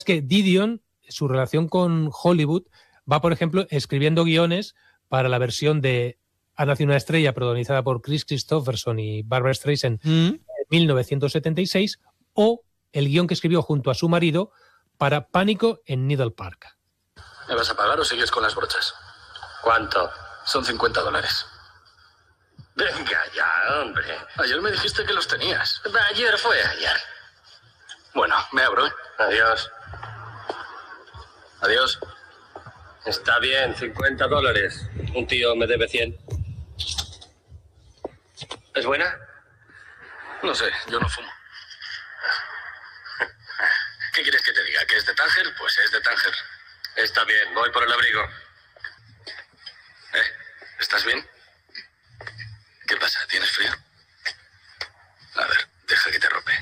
que Didion, su relación con Hollywood, va, por ejemplo, escribiendo guiones para la versión de Ha nacido una estrella, protagonizada por Chris Christopherson y Barbra Streisand en 1976, o el guión que escribió junto a su marido para Pánico en Needle Park. ¿Me vas a pagar o sigues con las brochas? ¿Cuánto? Son $50. Venga ya, hombre. Ayer me dijiste que los tenías. Ayer fue ayer. Bueno, me abro, ¿eh? Adiós. Adiós. Está bien, $50. Un tío me debe 100. ¿Es buena? No sé, yo no fumo. ¿Qué quieres que te diga? ¿Que es de Tánger? Pues es de Tánger. Está bien, voy por el abrigo. ¿Estás bien? ¿Qué pasa? ¿Tienes frío? A ver, deja que te arrope.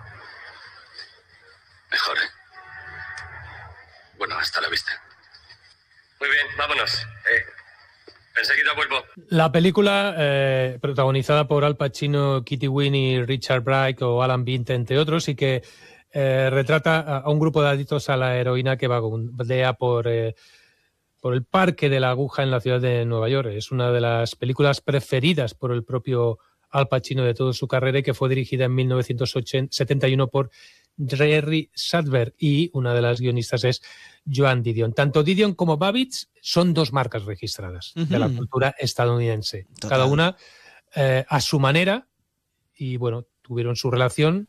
Mejor, ¿eh? Bueno, hasta la vista. Muy bien, vámonos. Enseguida vuelvo. La película, protagonizada por Al Pacino, Kitty Winnie, Richard Bright o Alan Bint, entre otros, y que retrata a un grupo de adictos a la heroína que vagabundea por el Parque de la Aguja en la ciudad de Nueva York. Es una de las películas preferidas por el propio Al Pacino de toda su carrera y que fue dirigida en 1971 por Jerry Sandberg, y una de las guionistas es Joan Didion. Tanto Didion como Babbitt son dos marcas registradas de la cultura estadounidense. Total. Cada una a su manera, y bueno, tuvieron su relación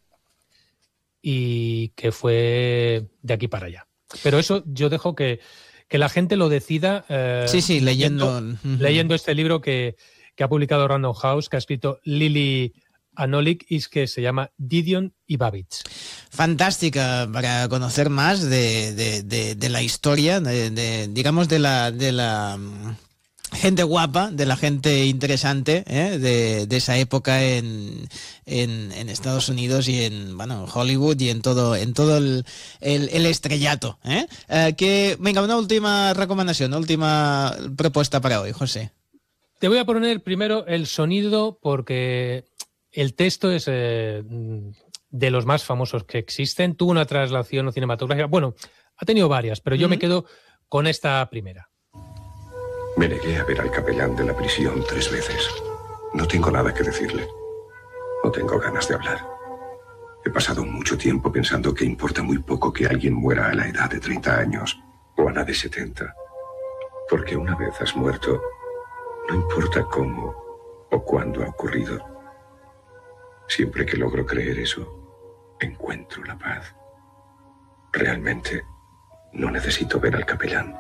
y que fue de aquí para allá. Pero eso yo dejo que la gente lo decida sí, leyendo este libro que ha publicado Random House, que ha escrito Lily Anolik, y que se llama Didion y Babbitt. Fantástica para conocer más de la historia, digamos, de la gente guapa, de la gente interesante, de esa época en Estados Unidos y en Hollywood y en todo el estrellato. Venga, una última recomendación, una última propuesta para hoy, José. Te voy a poner primero el sonido porque el texto es de los más famosos que existen. Tuvo una traslación cinematográfica. Bueno, ha tenido varias, pero yo me quedo con esta primera. Me negué a ver al capellán de la prisión 3 veces. No tengo nada que decirle. No tengo ganas de hablar. He pasado mucho tiempo pensando que importa muy poco que alguien muera a la edad de 30 años o a la de 70. Porque una vez has muerto, no importa cómo o cuándo ha ocurrido. Siempre que logro creer eso, encuentro la paz. Realmente no necesito ver al capellán.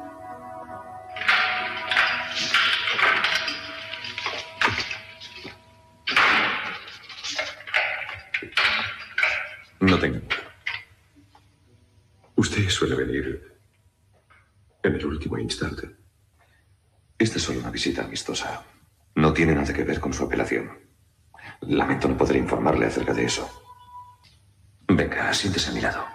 No tengo. Usted suele venir en el último instante. Esta es solo una visita amistosa. No tiene nada que ver con su apelación. Lamento no poder informarle acerca de eso. Venga, siéntese a mi lado.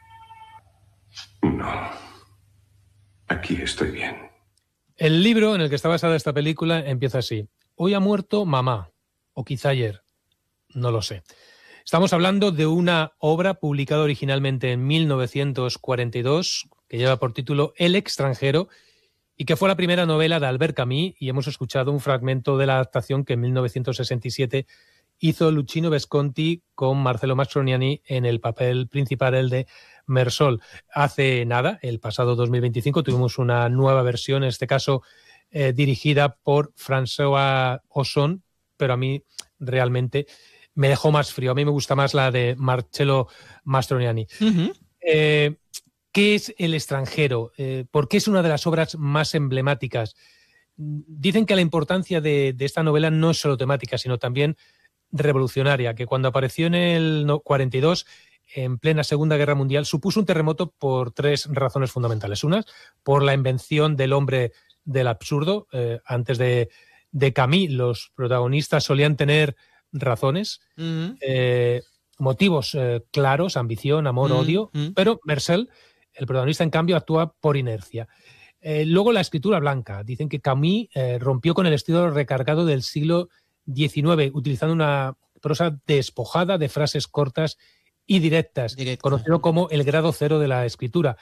No. Aquí estoy bien. El libro en el que está basada esta película empieza así. Hoy ha muerto mamá. O quizá ayer. No lo sé. Estamos hablando de una obra publicada originalmente en 1942 que lleva por título El extranjero y que fue la primera novela de Albert Camus, y hemos escuchado un fragmento de la adaptación que en 1967 hizo Luchino Visconti con Marcello Mastroianni en el papel principal, el de Mersol. Hace nada, el pasado 2025, tuvimos una nueva versión, en este caso dirigida por François Ozon, pero a mí realmente me dejó más frío. A mí me gusta más la de Marcello Mastroianni. ¿Qué es El extranjero? ¿Por qué es una de las obras más emblemáticas? Dicen que la importancia de esta novela no es solo temática, sino también revolucionaria, que cuando apareció en el 42, en plena Segunda Guerra Mundial, supuso un terremoto por 3 razones fundamentales. Una, por la invención del hombre del absurdo. Antes de Camus, los protagonistas solían tener razones, motivos claros, ambición, amor, odio, pero Mersel, el protagonista, en cambio, actúa por inercia. Luego la escritura blanca. Dicen que Camus rompió con el estilo recargado del siglo XIX, utilizando una prosa despojada de frases cortas y directas, conocido como el grado cero de la escritura.